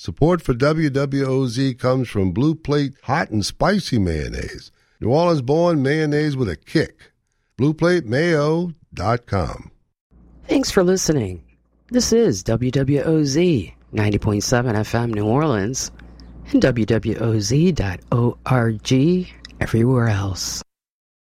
Support for WWOZ comes from Blue Plate Hot and Spicy Mayonnaise. New Orleans born mayonnaise with a kick. BluePlateMayo.com. Thanks for listening. This is WWOZ 90.7 FM New Orleans and WWOZ.org everywhere else.